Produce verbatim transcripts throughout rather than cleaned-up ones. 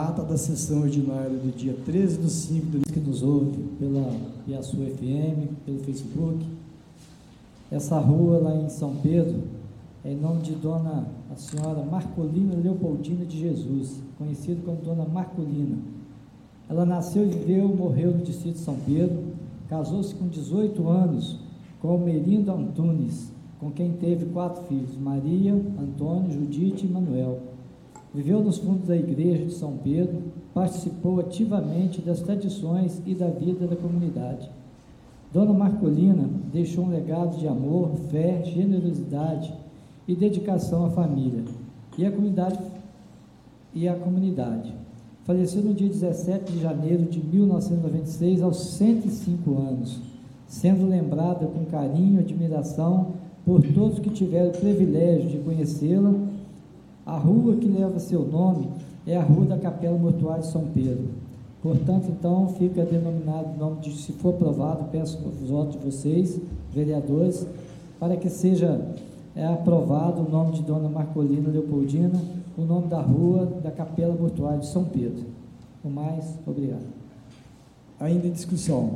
Ata da sessão ordinária do dia treze de cinco de que nos ouve pela Iaçu F M, pelo Facebook. Essa rua lá em São Pedro é em nome de Dona a senhora Marcolina Leopoldina de Jesus, conhecida como Dona Marcolina. Ela nasceu, viveu, morreu no distrito de São Pedro, casou-se com dezoito anos com o Merindo Antunes, com quem teve quatro filhos, Maria, Antônio, Judite e Manuel. Viveu nos fundos da igreja de São Pedro, participou ativamente das tradições e da vida da comunidade. Dona Marcolina deixou um legado de amor, fé, generosidade e dedicação à família e à comunidade. E à comunidade. Faleceu no dia dezessete de janeiro de mil novecentos e noventa e seis, aos cento e cinco anos, sendo lembrada com carinho e admiração por todos que tiveram o privilégio de conhecê-la. A rua que leva seu nome é a Rua da Capela Mortuária de São Pedro. Portanto, então, fica denominado o nome de, se for aprovado, peço os votos de vocês, vereadores, para que seja é, aprovado o nome de Dona Marcolina Leopoldina, o nome da Rua da Capela Mortuária de São Pedro. O mais, obrigado. Ainda em discussão.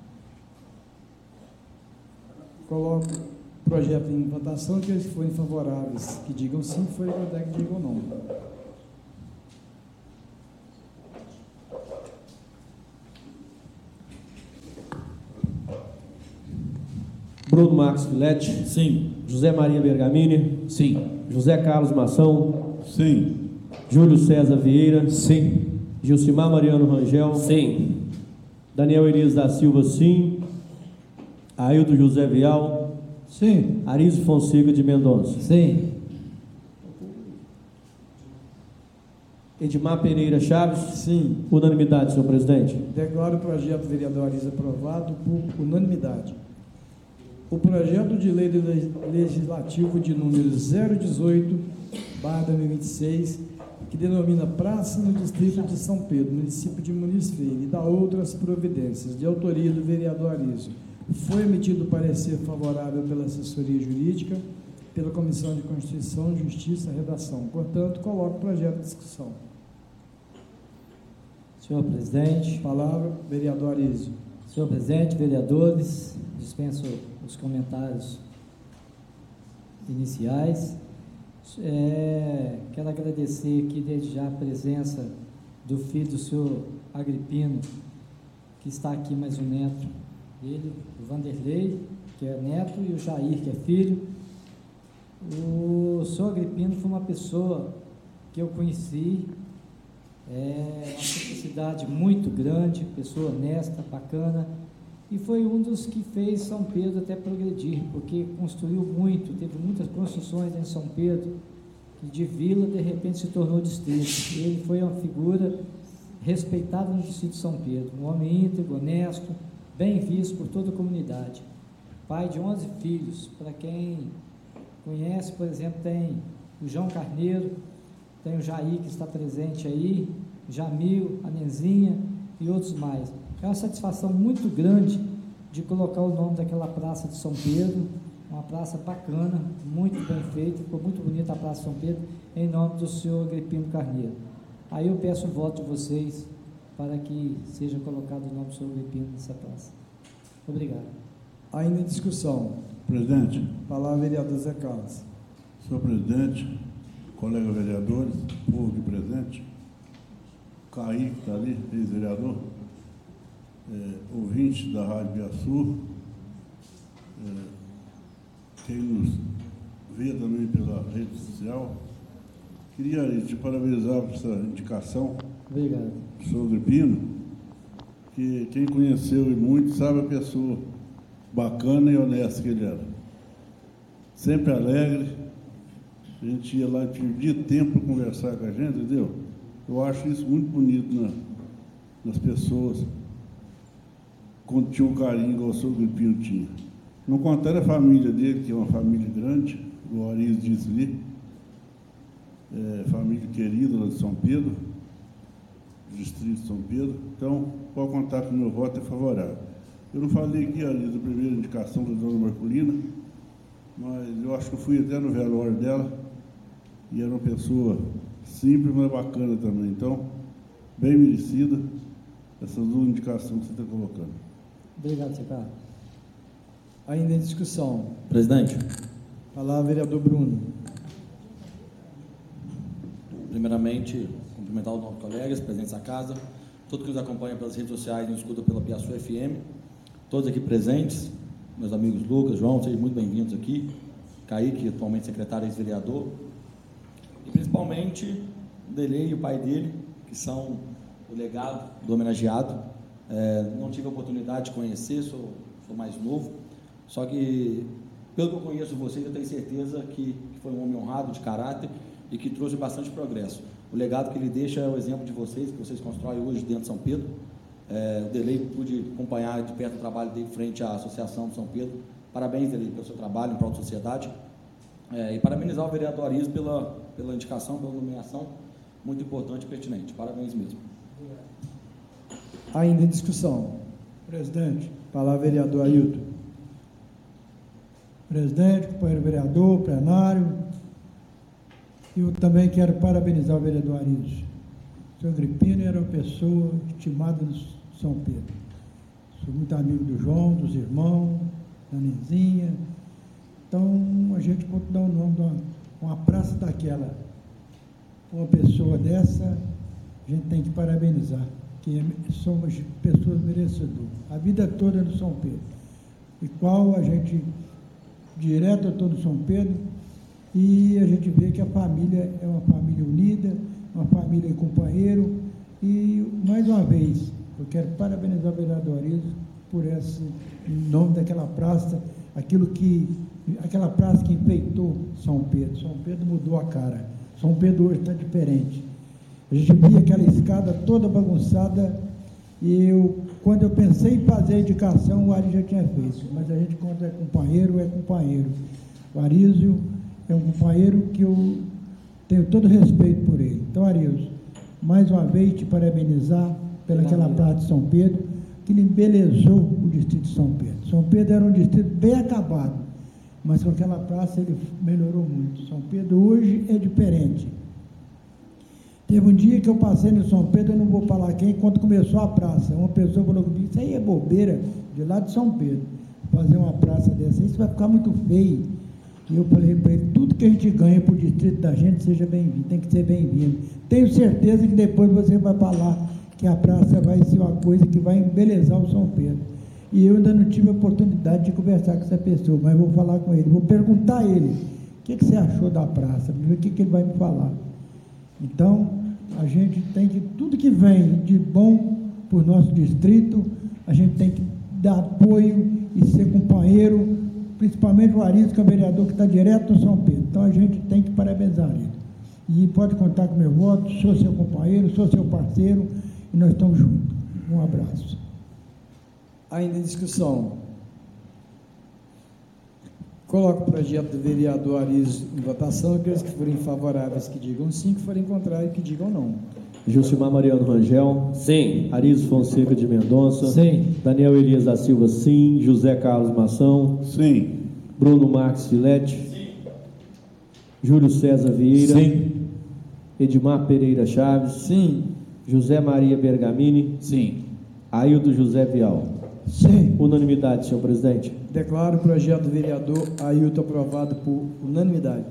Coloco o projeto em votação, que eles forem favoráveis, que digam sim, que forem contrários, que digam não. Bruno Marcos Filete. Sim. José Maria Bergamini. Sim. José Carlos Mação. Sim. Júlio César Vieira. Sim. Gilcimar Mariano Rangel. Sim. Daniel Elias da Silva, sim. Aildo José Vial. Sim. Arísio Fonseca de Mendonça. Sim. Edmar Pereira Chaves. Sim. Unanimidade, senhor presidente. Declaro o projeto do vereador Aris aprovado por unanimidade. O projeto de lei legislativo de número zero dezoito barra dois mil e vinte e seis, que denomina Praça no Distrito de São Pedro, município de Muniz Freire, e dá outras providências, de autoria do vereador Arísio. Foi emitido parecer favorável pela assessoria jurídica, pela Comissão de Constituição, Justiça e Redação. Portanto, coloco o projeto em discussão. Senhor presidente. Palavra, vereador Arísio. Senhor presidente, vereadores, dispenso os comentários iniciais. É, quero agradecer aqui desde já a presença do filho do senhor Agripino, que está aqui, mais um neto dele, o Vanderlei, que é neto, e o Jair, que é filho. O senhor Agripino foi uma pessoa que eu conheci, é uma simplicidade muito grande, pessoa honesta, bacana, e foi um dos que fez São Pedro até progredir, porque construiu muito, teve muitas construções em São Pedro, que de vila, de repente, se tornou distrito. Ele foi uma figura respeitada no distrito de São Pedro, um homem íntegro, honesto, bem visto por toda a comunidade. Pai de onze filhos, para quem conhece, por exemplo, tem o João Carneiro, tem o Jair, que está presente aí, Jamil, a Nenzinha e outros mais. É uma satisfação muito grande de colocar o nome daquela praça de São Pedro, uma praça bacana, muito bem feita, ficou muito bonita a Praça de São Pedro, em nome do senhor Agripino Carneiro. Aí eu peço o voto de vocês para que seja colocado o nome do senhor Agripino nessa praça. Obrigado. Ainda em discussão. Presidente. Palavra, vereador Zé Carlos. Senhor presidente, colegas vereadores, povo aqui presente, Kaique está ali, ex-vereador, é, ouvinte da Rádio Iaçu, é, quem nos vê também pela rede social. Queria te parabenizar por essa indicação. Obrigado. Do senhor Agripino, que quem conheceu e muito sabe a pessoa bacana e honesta que ele era. Sempre alegre. A gente ia lá, tinha tempo para conversar com a gente, entendeu? Eu acho isso muito bonito na, nas pessoas, quando tinha um carinho igual o senhor Agripino tinha. Não contar a família dele, que é uma família grande, o Aris disse ali, é, família querida lá de São Pedro, distrito de São Pedro. Então, pode contar que o meu voto é favorável. Eu não falei aqui, Aris, da primeira indicação da dona Marcolina, mas eu acho que eu fui até no velório dela, e era uma pessoa simples, mas bacana também. Então, bem merecida, essas duas indicações que você está colocando. Obrigado, secretário. Ainda em discussão. Presidente, Palavra, vereador Bruno. primeiramente, cumprimentar os nossos colegas presentes à casa, todos que nos acompanham pelas redes sociais e nos escutam pela Piaçu F M, todos aqui presentes, meus amigos Lucas, João, sejam muito bem-vindos aqui, Kaique, atualmente secretário e ex-vereador, e principalmente o Delei e o pai dele, que são o legado do homenageado. É, não tive a oportunidade de conhecer, sou, sou mais novo, só que, pelo que eu conheço vocês, eu tenho certeza que, que foi um homem honrado, de caráter, e que trouxe bastante progresso. O legado que ele deixa é o exemplo de vocês, que vocês constroem hoje dentro de São Pedro. É, o Delei, pude acompanhar de perto o trabalho dele frente à Associação de São Pedro. Parabéns, Delei, pelo seu trabalho em prol da sociedade. É, e parabenizar o vereador Arizo pela, pela indicação, pela nomeação, muito importante e pertinente. Parabéns mesmo. Ainda em discussão. Presidente, Palavra, vereador Ailton. presidente, companheiro vereador, plenário, eu também quero parabenizar o vereador Arizo. O senhor Gripino era uma pessoa estimada de São Pedro. Sou muito amigo do João, dos irmãos, da Nezinha. Então, a gente pode dar o nome de uma, uma praça daquela. Uma pessoa dessa, a gente tem que parabenizar, que somos pessoas merecedoras. A vida toda no São Pedro. E qual a gente, direto a todo São Pedro, e a gente vê que a família é uma família unida, uma família companheiro, e, mais uma vez, eu quero parabenizar o vereador Arizo por esse nome daquela praça, aquilo que, aquela praça que enfeitou São Pedro. São Pedro mudou a cara. São Pedro hoje está diferente. A gente via aquela escada toda bagunçada, e eu, quando eu pensei em fazer a indicação, o Arizo já tinha feito, mas a gente, quando é companheiro, é companheiro. O Arizo é um companheiro que eu tenho todo respeito por ele. Então, Arizo, mais uma vez te parabenizar pelaquela praça de São Pedro, que embelezou o distrito de São Pedro. São Pedro era um distrito bem acabado, mas com aquela praça ele melhorou muito. São Pedro hoje é diferente. Teve um dia que eu passei no São Pedro, eu não vou falar quem, quando começou a praça, uma pessoa falou comigo, isso aí é bobeira, de lá de São Pedro, fazer uma praça dessa, isso vai ficar muito feio. E eu falei para ele, tudo que a gente ganha para o distrito da gente, seja bem-vindo, tem que ser bem-vindo. Tenho certeza que depois você vai falar que a praça vai ser uma coisa que vai embelezar o São Pedro. E eu ainda não tive a oportunidade de conversar com essa pessoa, mas vou falar com ele, vou perguntar a ele, o que, que você achou da praça, o que, que ele vai me falar. Então, a gente tem que, tudo que vem de bom para o nosso distrito, a gente tem que dar apoio e ser companheiro, principalmente o Arizo, que é o vereador que está direto no São Pedro. Então, a gente tem que parabenizar ele. E pode contar com o meu voto, sou seu companheiro, sou seu parceiro, e nós estamos juntos. Um abraço. Ainda em discussão. Coloco o projeto do vereador Arizo em votação. Aqueles que forem favoráveis que digam sim, que forem contrários que digam não. Gilcimar Mariano Rangel. Sim. Arizo Fonseca de Mendonça. Sim. Daniel Elias da Silva, sim. José Carlos Mação. Sim. Bruno Marques Filete. Sim. Júlio César Vieira. Sim. Edmar Pereira Chaves. Sim. José Maria Bergamini. Sim. Ailton José Vial. Sim. Unanimidade, senhor presidente. Declaro o projeto do vereador Ailton aprovado por unanimidade.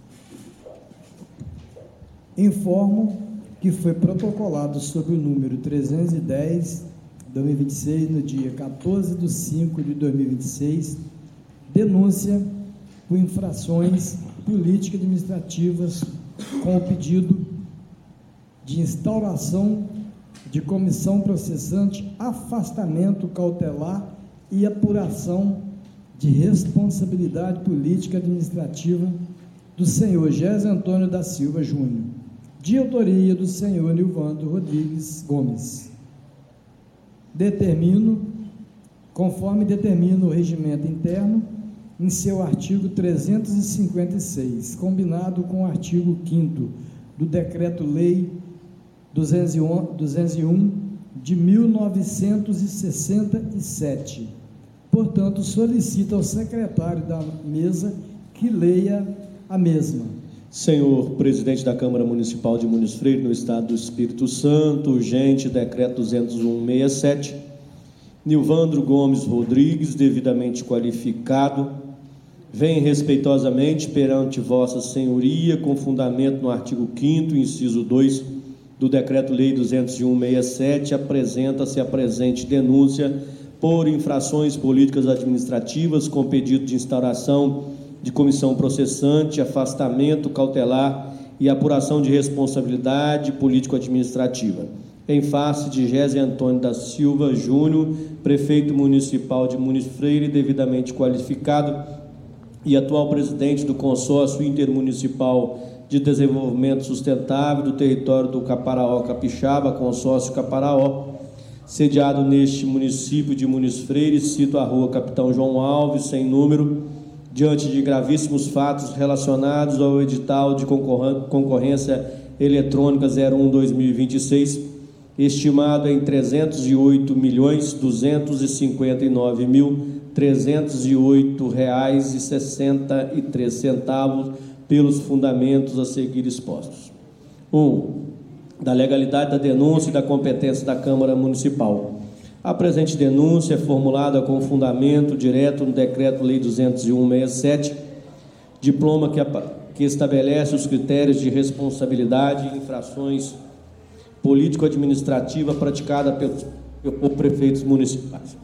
Informo que foi protocolado sob o número trezentos e dez, dois mil e vinte e seis, no dia quatorze de cinco de dois mil e vinte e seis, denúncia por infrações político-administrativas com o pedido de instauração de comissão processante, afastamento cautelar e apuração de responsabilidade política administrativa do senhor Gésio Antônio da Silva Júnior, de autoria do senhor Nilvando Rodrigues Gomes. Determino, conforme determina o regimento interno, em seu artigo trezentos e cinquenta e seis, combinado com o artigo quinto do Decreto-Lei duzentos e um, de mil novecentos e sessenta e sete. Portanto, solicito ao secretário da mesa que leia a mesma. Senhor presidente da Câmara Municipal de Muniz Freire, no estado do Espírito Santo, urgente, decreto duzentos e um sessenta e sete, Nilvandro Gomes Rodrigues, devidamente qualificado, vem respeitosamente perante vossa senhoria, com fundamento no artigo quinto, inciso dois, do Decreto-Lei duzentos e um sessenta e sete, apresenta-se a presente denúncia por infrações políticas administrativas com pedido de instauração de comissão processante, afastamento cautelar e apuração de responsabilidade político-administrativa, em face de Gésio Antônio da Silva Júnior, prefeito municipal de Muniz Freire, devidamente qualificado e atual presidente do Consórcio Intermunicipal de Desenvolvimento Sustentável do território do Caparaó Capixaba, Consórcio Caparaó, sediado neste município de Muniz Freire, cito a rua Capitão João Alves, sem número, diante de gravíssimos fatos relacionados ao edital de concorrência eletrônica zero um barra dois mil e vinte e seis, estimado em trezentos e oito milhões duzentos e cinquenta e nove mil trezentos e oito reais e sessenta e três centavos, pelos fundamentos a seguir expostos. um. Da legalidade da denúncia e da competência da Câmara Municipal. A presente denúncia é formulada com fundamento direto no Decreto-Lei duzentos e um sessenta e sete, diploma que, que estabelece os critérios de responsabilidade e infrações político-administrativa praticada pelos, por prefeitos municipais.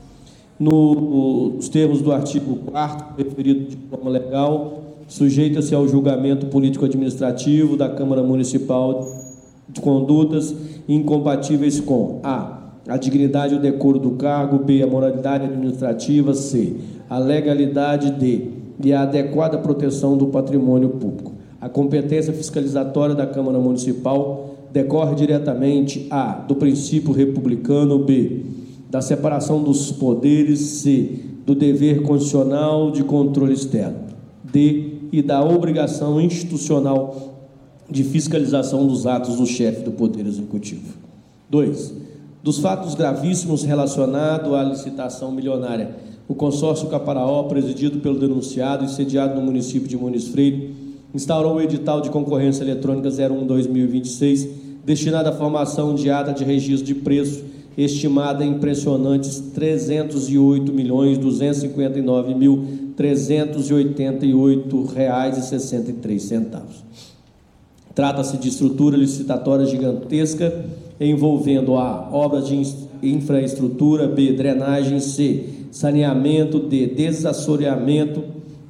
No, nos termos do artigo quarto, referido diploma legal, sujeita-se ao julgamento político-administrativo da Câmara Municipal de condutas incompatíveis com a a dignidade e o decoro do cargo, b, a moralidade administrativa, c, a legalidade de e a adequada proteção do patrimônio público. A competência fiscalizatória da Câmara Municipal decorre diretamente a, do princípio republicano, b, da separação dos poderes, c, do dever constitucional de controle externo, d, e da obrigação institucional de fiscalização dos atos do chefe do Poder Executivo. dois. Dos fatos gravíssimos relacionados à licitação milionária, o consórcio Caparaó, presidido pelo denunciado e sediado no município de Muniz Freire, instaurou o edital de concorrência eletrônica zero um barra dois mil e vinte e seis, destinado à formação de ata de registro de preço, estimada em impressionantes trezentos e oito milhões duzentos e cinquenta e nove mil trezentos e oitenta e oito reais e sessenta e três centavos. Trata-se de estrutura licitatória gigantesca, envolvendo a obras de infraestrutura, b, drenagem, c, saneamento, d, desassoreamento,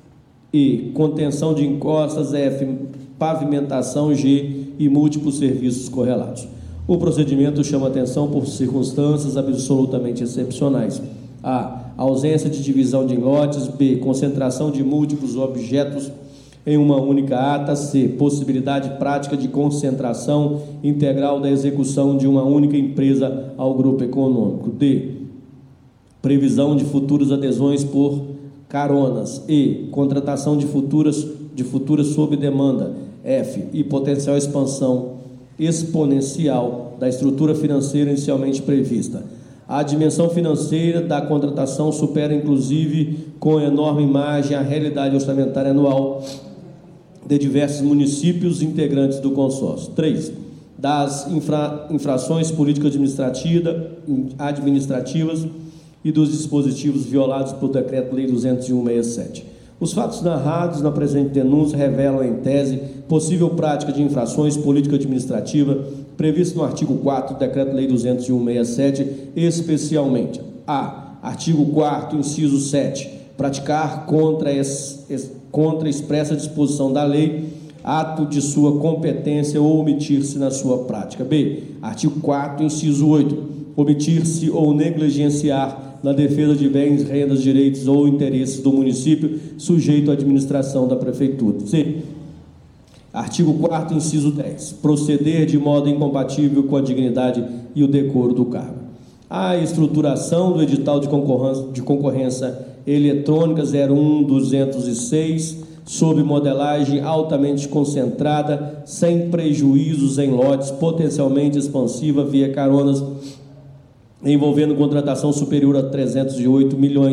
e contenção de encostas, f, pavimentação, g, e múltiplos serviços correlatos. O procedimento chama atenção por circunstâncias absolutamente excepcionais: a, ausência de divisão de lotes, b, concentração de múltiplos objetos em uma única ata, c, possibilidade prática de concentração integral da execução de uma única empresa ao grupo econômico, d, previsão de futuras adesões por caronas, e, contratação de futuras, de futuras sob demanda, f, e potencial expansão exponencial da estrutura financeira inicialmente prevista. A dimensão financeira da contratação supera, inclusive, com enorme margem, a realidade orçamentária anual de diversos municípios integrantes do consórcio. três. Das infra, infrações político-administrativa, administrativas e dos dispositivos violados pelo Decreto-Lei duzentos e um sessenta e sete. Os fatos narrados na presente denúncia revelam, em tese, possível prática de infrações político-administrativa previsto no artigo quarto do Decreto-Lei duzentos e um sessenta e sete, especialmente a. Artigo quarto, inciso sete, praticar contra, es, es, contra expressa disposição da lei ato de sua competência ou omitir-se na sua prática. B. Artigo quarto, inciso oito, omitir-se ou negligenciar na defesa de bens, rendas, direitos ou interesses do município sujeito à administração da Prefeitura. C. Artigo quarto, inciso dez, proceder de modo incompatível com a dignidade e o decoro do cargo. A estruturação do edital de concorrência, de concorrência eletrônica zero um barra duzentos e seis, sob modelagem altamente concentrada, sem prejuízos em lotes, potencialmente expansiva via caronas, envolvendo contratação superior a trezentos e oito milhões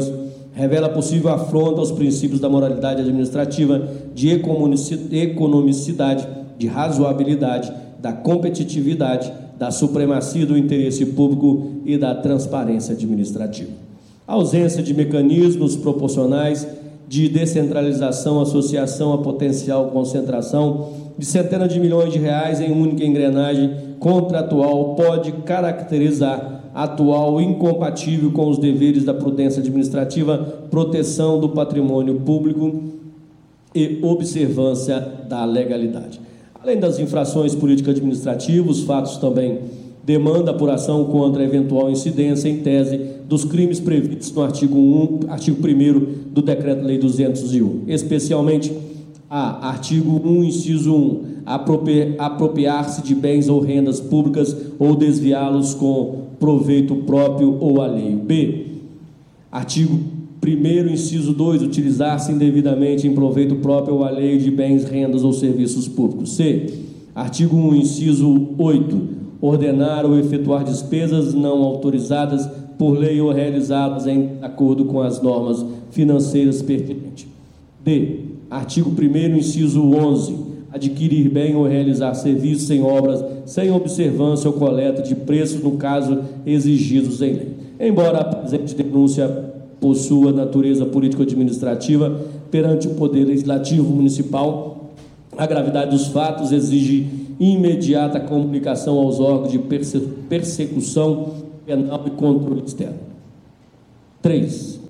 revela possível afronta aos princípios da moralidade administrativa, de economicidade, de razoabilidade, da competitividade, da supremacia do interesse público e da transparência administrativa. A ausência de mecanismos proporcionais de descentralização, associação a potencial concentração de centenas de milhões de reais em única engrenagem contratual pode caracterizar atual incompatível com os deveres da prudência administrativa, proteção do patrimônio público e observância da legalidade. Além das infrações político-administrativas, os fatos também demandam apuração contra a eventual incidência em tese dos crimes previstos no artigo um, artigo primeiro do Decreto-Lei duzentos e um, especialmente a artigo um, inciso um, apropriar, apropriar-se de bens ou rendas públicas ou desviá-los com proveito próprio ou alheio. B. Artigo primeiro, inciso dois, utilizar-se indevidamente em proveito próprio ou alheio de bens, rendas ou serviços públicos. C. Artigo um, inciso oito, ordenar ou efetuar despesas não autorizadas por lei ou realizadas em acordo com as normas financeiras pertinentes. D. Artigo primeiro, inciso onze, adquirir bem ou realizar serviços em obras sem observância ou coleta de preços no caso exigidos em lei. Embora a presente denúncia possua natureza político-administrativa perante o Poder Legislativo Municipal, a gravidade dos fatos exige imediata comunicação aos órgãos de perse persecução penal e controle externo. três.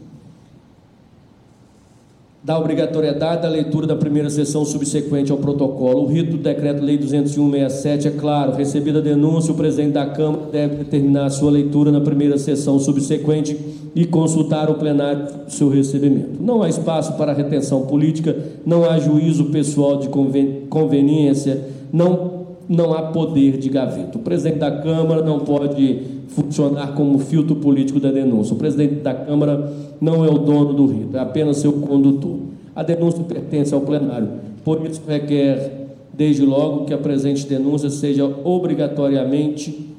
Da obrigatoriedade da leitura da primeira sessão subsequente ao protocolo. O rito do Decreto-Lei duzentos e um, sessenta e sete é claro: recebida a denúncia, o presidente da Câmara deve determinar a sua leitura na primeira sessão subsequente e consultar o plenário do seu recebimento. Não há espaço para retenção política, não há juízo pessoal de conven conveniência, não, não há poder de gaveta. O presidente da Câmara não pode funcionar como filtro político da denúncia. O presidente da Câmara não é o dono do rito, é apenas seu condutor. A denúncia pertence ao plenário, por isso requer, desde logo, que a presente denúncia seja obrigatoriamente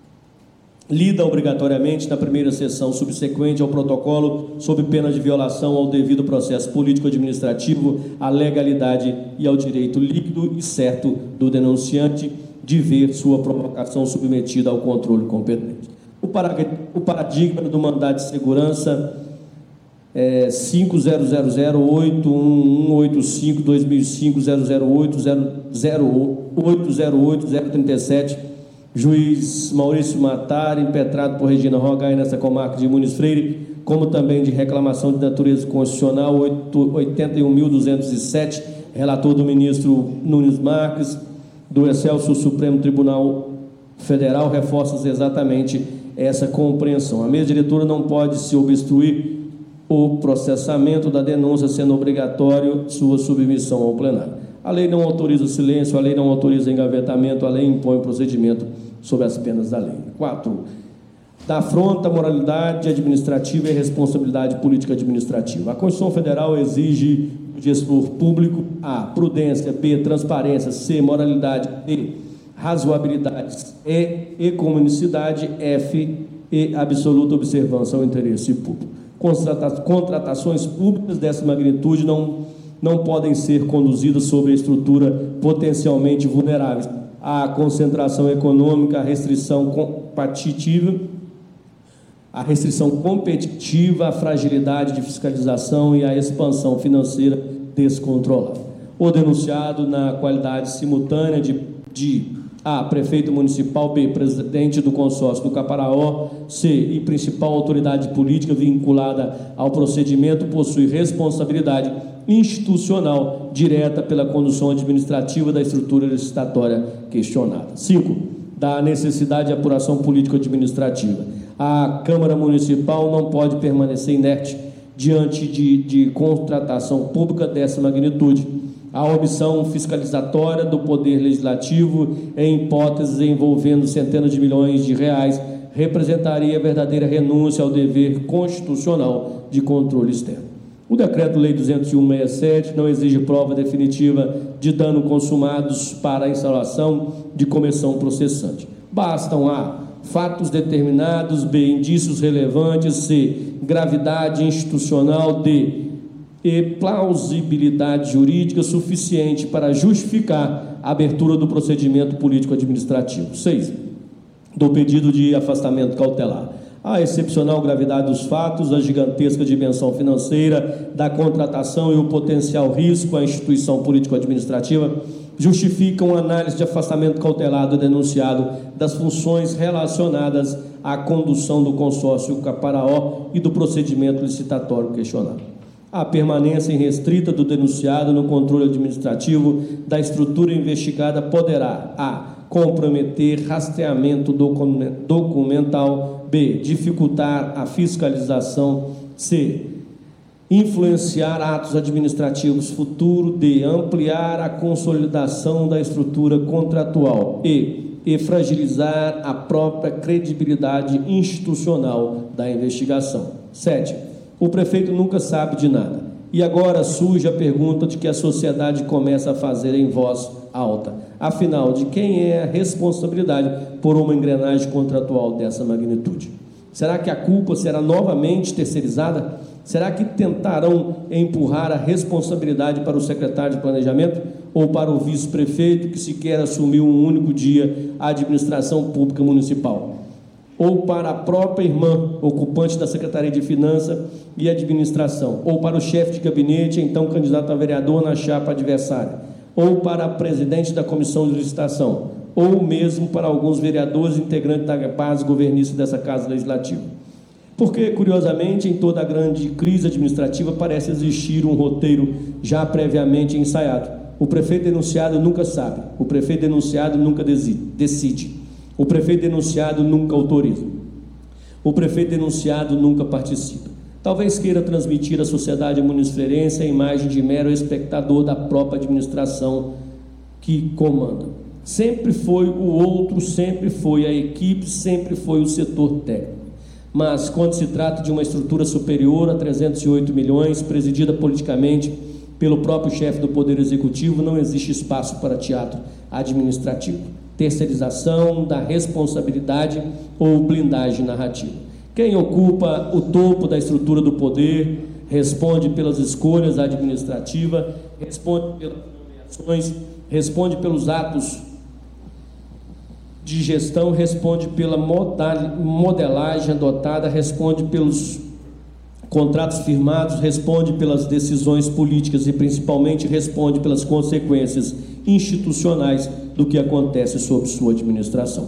lida obrigatoriamente na primeira sessão subsequente ao protocolo, sob pena de violação ao devido processo político-administrativo, à legalidade e ao direito líquido e certo do denunciante de ver sua provocação submetida ao controle competente. O, o paradigma do mandado de segurança é cinco zero zero zero oito um um oito cinco dois mil e cinco zero zero oito zero zero oito zero oito zero trinta e sete, juiz Maurício Matar, impetrado por Regina Rogai nessa comarca de Muniz Freire, como também de reclamação de natureza constitucional oitenta e um mil duzentos e sete, relator do ministro Nunes Marques, do Excelso Supremo Tribunal Federal, reforça exatamente essa compreensão. A mesa diretora não pode se obstruir o processamento da denúncia, sendo obrigatório sua submissão ao plenário. A lei não autoriza silêncio, a lei não autoriza engavetamento, a lei impõe procedimento sob as penas da lei. quatro. Da afronta à moralidade administrativa e responsabilidade política administrativa. A Constituição Federal exige do gestor público A. Prudência, B. Transparência, C. Moralidade, D. Razoabilidade, E. Economicidade, F. E. Absoluta observância ao interesse público. Contratações públicas dessa magnitude não, não podem ser conduzidas sobre a estrutura potencialmente vulnerável. A concentração econômica, a restrição competitiva, a restrição competitiva, a fragilidade de fiscalização e a expansão financeira descontrolada. O denunciado, na qualidade simultânea de, de A. Prefeito municipal, B. Presidente do consórcio do Caparaó, C. E principal autoridade política vinculada ao procedimento, possui responsabilidade institucional direta pela condução administrativa da estrutura licitatória questionada. cinco. Da necessidade de apuração político-administrativa. A Câmara Municipal não pode permanecer inerte diante de, de contratação pública dessa magnitude. A omissão fiscalizatória do Poder Legislativo, em hipóteses envolvendo centenas de milhões de reais, representaria verdadeira renúncia ao dever constitucional de controle externo. O Decreto-Lei duzentos e um, sessenta e sete não exige prova definitiva de dano consumados para a instalação de comissão processante. Bastam A. fatos determinados, B, indícios relevantes, C, gravidade institucional, D, e plausibilidade jurídica suficiente para justificar a abertura do procedimento político-administrativo. seis. Do pedido de afastamento cautelar. A excepcional gravidade dos fatos, a gigantesca dimensão financeira da contratação e o potencial risco à instituição político-administrativa justificam a análise de afastamento cautelar do denunciado das funções relacionadas à condução do consórcio Caparaó e do procedimento licitatório questionado. A permanência irrestrita do denunciado no controle administrativo da estrutura investigada poderá: A, comprometer rastreamento documental, B, dificultar a fiscalização, C, influenciar atos administrativos futuros, D, ampliar a consolidação da estrutura contratual, E, e fragilizar a própria credibilidade institucional da investigação. sete. O prefeito nunca sabe de nada. E agora surge a pergunta de que a sociedade começa a fazer em voz alta. Afinal, de quem é a responsabilidade por uma engrenagem contratual dessa magnitude? Será que a culpa será novamente terceirizada? Será que tentarão empurrar a responsabilidade para o secretário de Planejamento ou para o vice-prefeito que sequer assumiu um único dia a administração pública municipal? Ou para a própria irmã, ocupante da Secretaria de Finanças e Administração, ou para o chefe de gabinete, então candidato a vereador na chapa adversária, ou para a presidente da Comissão de Licitação, ou mesmo para alguns vereadores integrantes da base governista dessa Casa Legislativa. Porque, curiosamente, em toda a grande crise administrativa parece existir um roteiro já previamente ensaiado. O prefeito denunciado nunca sabe, o prefeito denunciado nunca decide. O prefeito denunciado nunca autoriza. O prefeito denunciado nunca participa. Talvez queira transmitir à sociedade municifrense a imagem de mero espectador da própria administração que comanda. Sempre foi o outro, sempre foi a equipe, sempre foi o setor técnico. Mas quando se trata de uma estrutura superior a trezentos e oito milhões, presidida politicamente pelo próprio chefe do Poder Executivo, não existe espaço para teatro administrativo, terceirização da responsabilidade ou blindagem narrativa. Quem ocupa o topo da estrutura do poder responde pelas escolhas administrativas, responde pelas nomeações, responde pelos atos de gestão, responde pela modelagem adotada, responde pelos contratos firmados, responde pelas decisões políticas e principalmente responde pelas consequências institucionais do que acontece sob sua administração.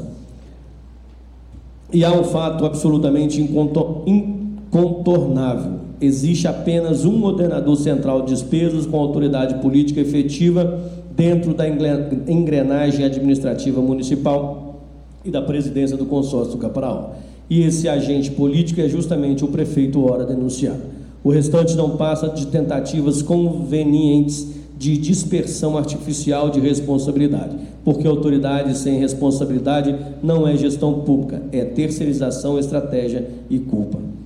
E há um fato absolutamente incontornável: existe apenas um ordenador central de despesas com autoridade política efetiva dentro da engrenagem administrativa municipal e da presidência do consórcio do Caparaó. E esse agente político é justamente o prefeito ora denunciado. O restante não passa de tentativas convenientes de dispersão artificial de responsabilidade, porque autoridade sem responsabilidade não é gestão pública, é terceirização, estratégia e culpa.